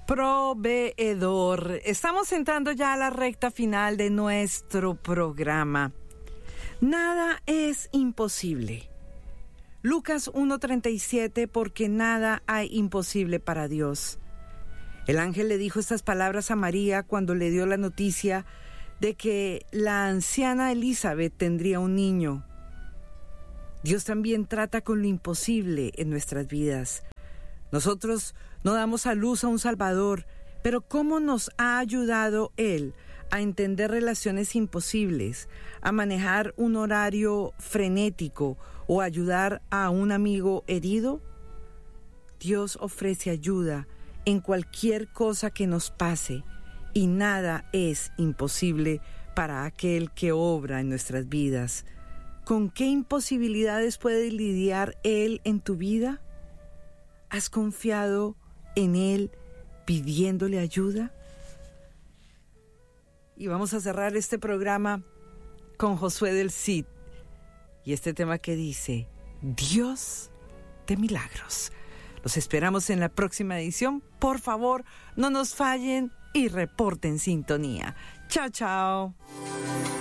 proveedor. Estamos entrando ya a la recta final de nuestro programa. Nada es imposible. Lucas 1:37, porque nada hay imposible para Dios. El ángel le dijo estas palabras a María cuando le dio la noticia de que la anciana Elizabeth tendría un niño. Dios también trata con lo imposible en nuestras vidas. Nosotros no damos a luz a un Salvador, pero ¿cómo nos ha ayudado Él a entender relaciones imposibles, a manejar un horario frenético o ayudar a un amigo herido? Dios ofrece ayuda en cualquier cosa que nos pase y nada es imposible para aquel que obra en nuestras vidas. ¿Con qué imposibilidades puede lidiar Él en tu vida? ¿Has confiado en Él pidiéndole ayuda? Y vamos a cerrar este programa con Josué del Cid y este tema que dice: Dios de milagros. Los esperamos en la próxima edición. Por favor, no nos fallen y reporten sintonía. Chao, chao.